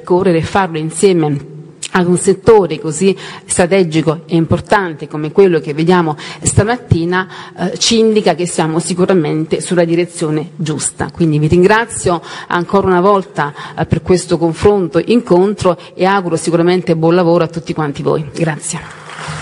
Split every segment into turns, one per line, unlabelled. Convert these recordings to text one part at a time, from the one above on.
percorrere e farlo insieme ad un settore così strategico e importante come quello che vediamo stamattina, ci indica che siamo sicuramente sulla direzione giusta. Quindi vi ringrazio ancora una volta per questo confronto, incontro, e auguro sicuramente buon lavoro a tutti quanti voi. Grazie.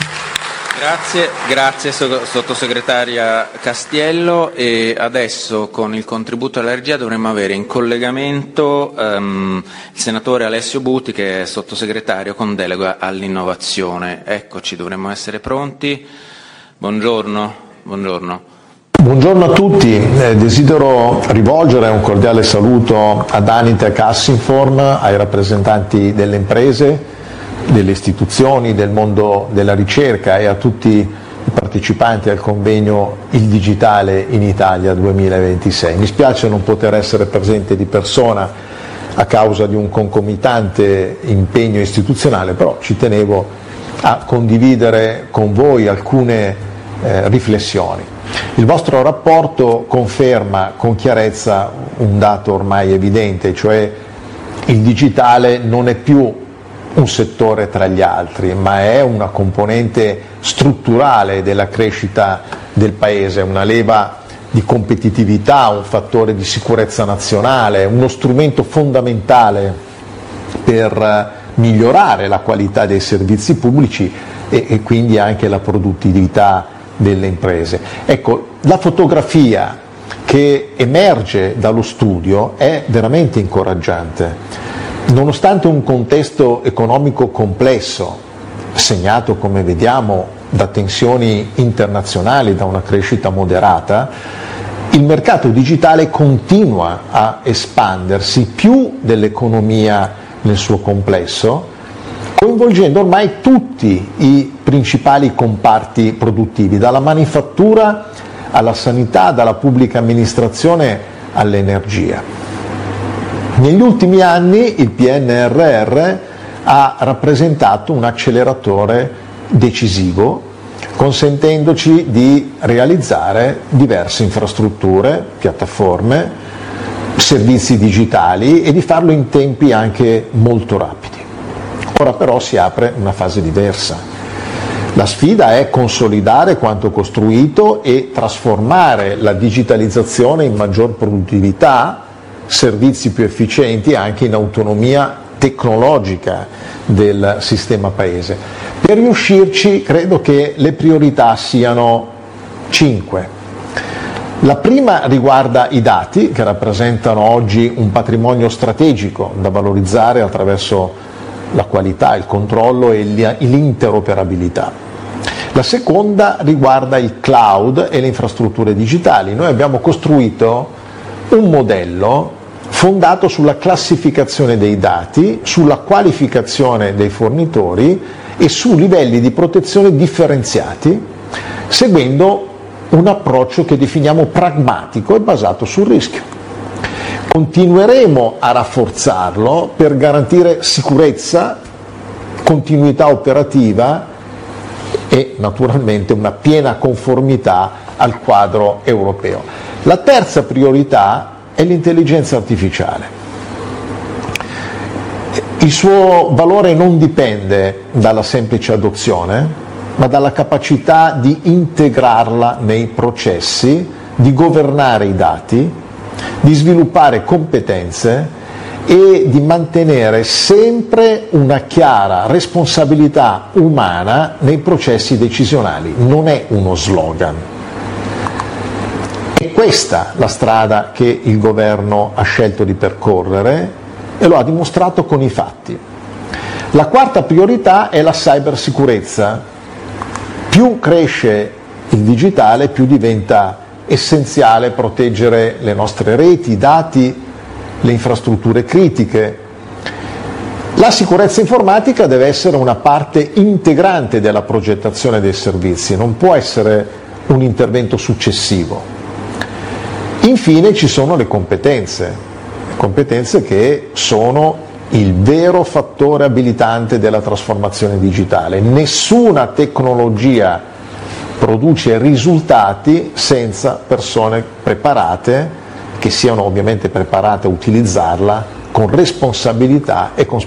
Grazie sottosegretaria Castiello, e adesso con il contributo della regia dovremmo avere in collegamento il senatore Alessio Buti, che è sottosegretario con delega all'innovazione. Eccoci, dovremmo essere pronti. Buongiorno.
Buongiorno a tutti, desidero rivolgere un cordiale saluto ad Anitec Assinform, ai rappresentanti delle imprese, delle istituzioni, del mondo della ricerca e a tutti i partecipanti al convegno Il Digitale in Italia 2026. Mi spiace non poter essere presente di persona a causa di un concomitante impegno istituzionale, però ci tenevo a condividere con voi alcune riflessioni. Il vostro rapporto conferma con chiarezza un dato ormai evidente, cioè il digitale non è più un settore tra gli altri, ma è una componente strutturale della crescita del Paese, una leva di competitività, un fattore di sicurezza nazionale, uno strumento fondamentale per migliorare la qualità dei servizi pubblici e quindi anche la produttività delle imprese. Ecco, la fotografia che emerge dallo studio è veramente incoraggiante. Nonostante un contesto economico complesso, segnato come vediamo da tensioni internazionali, da una crescita moderata, il mercato digitale continua a espandersi più dell'economia nel suo complesso, coinvolgendo ormai tutti i principali comparti produttivi, dalla manifattura alla sanità, dalla pubblica amministrazione all'energia. Negli ultimi anni il PNRR ha rappresentato un acceleratore decisivo, consentendoci di realizzare diverse infrastrutture, piattaforme, servizi digitali e di farlo in tempi anche molto rapidi. Ora però si apre una fase diversa. La sfida è consolidare quanto costruito e trasformare la digitalizzazione in maggior produttività, servizi più efficienti anche in autonomia tecnologica del sistema Paese. Per riuscirci credo che le priorità siano 5. La prima riguarda i dati, che rappresentano oggi un patrimonio strategico da valorizzare attraverso la qualità, il controllo e l'interoperabilità. La seconda riguarda il cloud e le infrastrutture digitali. Noi abbiamo costruito un modello fondato sulla classificazione dei dati, sulla qualificazione dei fornitori e su livelli di protezione differenziati, seguendo un approccio che definiamo pragmatico e basato sul rischio. Continueremo a rafforzarlo per garantire sicurezza, continuità operativa e naturalmente una piena conformità al quadro europeo. La terza priorità è l'intelligenza artificiale. Il suo valore non dipende dalla semplice adozione, ma dalla capacità di integrarla nei processi, di governare i dati, di sviluppare competenze e di mantenere sempre una chiara responsabilità umana nei processi decisionali. Non è uno slogan. È questa la strada che il governo ha scelto di percorrere e lo ha dimostrato con i fatti. La quarta priorità è la cybersicurezza. Più cresce il digitale, più diventa essenziale proteggere le nostre reti, i dati, le infrastrutture critiche. La sicurezza informatica deve essere una parte integrante della progettazione dei servizi, non può essere un intervento successivo. Infine ci sono le competenze che sono il vero fattore abilitante della trasformazione digitale. Nessuna tecnologia produce risultati senza persone preparate, che siano ovviamente preparate a utilizzarla con responsabilità e con